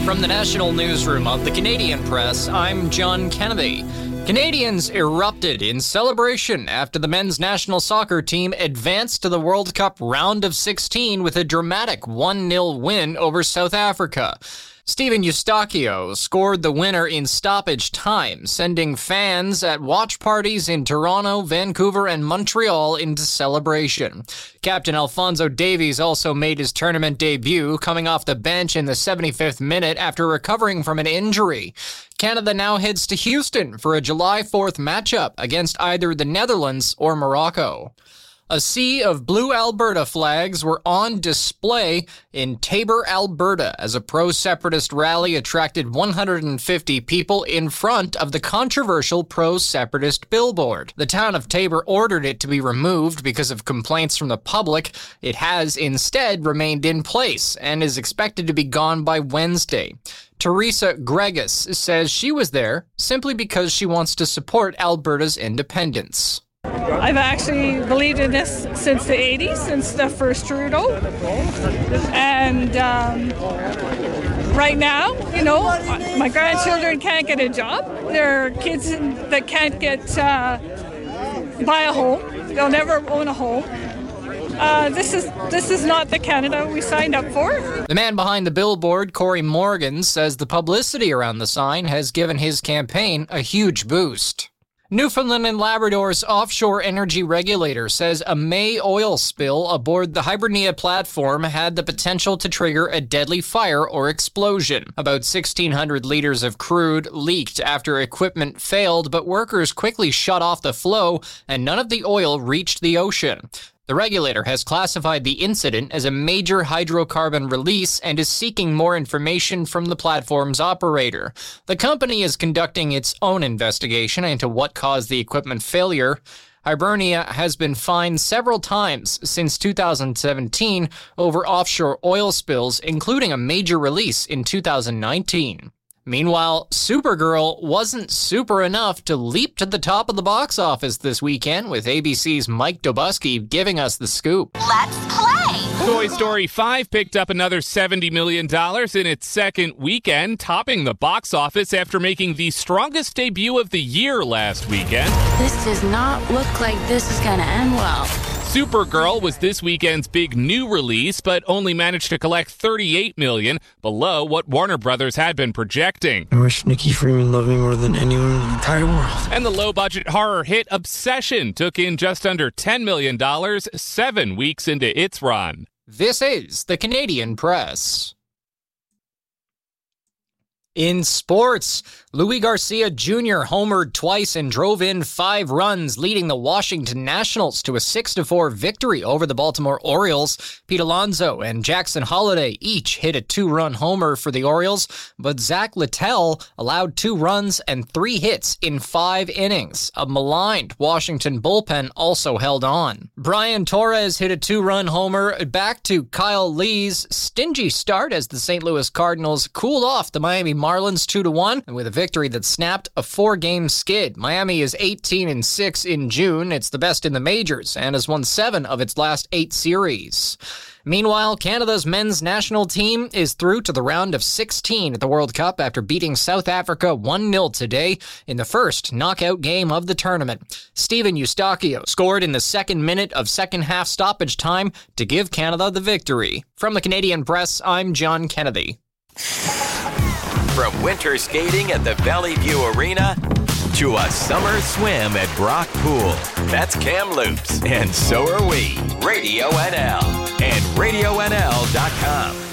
From the National Newsroom of the Canadian Press, I'm John Kennedy. Canadians erupted in celebration after the men's national soccer team advanced to the World Cup round of 16 with a dramatic 1-0 win over South Africa. Stephen Eustáquio scored the winner in stoppage time, sending fans at watch parties in Toronto, Vancouver, and Montreal into celebration. Captain Alphonso Davies also made his tournament debut, coming off the bench in the 75th minute after recovering from an injury. Canada now heads to Houston for a July 4th matchup against either the Netherlands or Morocco. A sea of blue Alberta flags were on display in Taber, Alberta, as a pro-separatist rally attracted 150 people in front of the controversial pro-separatist billboard. The town of Taber ordered it to be removed because of complaints from the public. It has instead remained in place and is expected to be gone by Wednesday. Teresa Gregus says she was there simply because she wants to support Alberta's independence. I've actually believed in this since the 80s, since the first Trudeau. And right now, my grandchildren can't get a job. There are kids that can't buy a home. They'll never own a home. This is not the Canada we signed up for. The man behind the billboard, Corey Morgan, says the publicity around the sign has given his campaign a huge boost. Newfoundland and Labrador's offshore energy regulator says a May oil spill aboard the Hibernia platform had the potential to trigger a deadly fire or explosion. About 1,600 liters of crude leaked after equipment failed, but workers quickly shut off the flow and none of the oil reached the ocean. The regulator has classified the incident as a major hydrocarbon release and is seeking more information from the platform's operator. The company is conducting its own investigation into what caused the equipment failure. Hibernia has been fined several times since 2017 over offshore oil spills, including a major release in 2019. Meanwhile, Supergirl wasn't super enough to leap to the top of the box office this weekend, with ABC's Mike Dobusky giving us the scoop. Let's play! Toy Story 5 picked up another $70 million in its second weekend, topping the box office after making the strongest debut of the year last weekend. This does not look like this is going to end well. Supergirl was this weekend's big new release, but only managed to collect $38 million, below what Warner Brothers had been projecting. I wish Nikki Freeman loved me more than anyone in the entire world. And the low-budget horror hit Obsession took in just under $10 million 7 weeks into its run. This is the Canadian Press. In sports, Louis Garcia Jr. homered twice and drove in 5 runs, leading the Washington Nationals to a 6-4 victory over the Baltimore Orioles. Pete Alonso and Jackson Holliday each hit a 2-run homer for the Orioles, but Zach Littell allowed 2 runs and 3 hits in 5 innings. A maligned Washington bullpen also held on. Brian Torres hit a 2-run homer back to Kyle Lee's stingy start as the St. Louis Cardinals cooled off the Miami Marlins 2-1, and with a victory that snapped a 4-game skid. Miami is 18-6 in June. It's the best in the majors and has won 7 of its last 8 series. Meanwhile, Canada's men's national team is through to the round of 16 at the World Cup after beating South Africa 1-0 today in the first knockout game of the tournament. Stephen Eustáquio scored in the second minute of second-half stoppage time to give Canada the victory. From the Canadian Press, I'm John Kennedy. From winter skating at the Valley View Arena to a summer swim at Brock Pool. That's Kamloops, and so are we. Radio NL and RadioNL.com.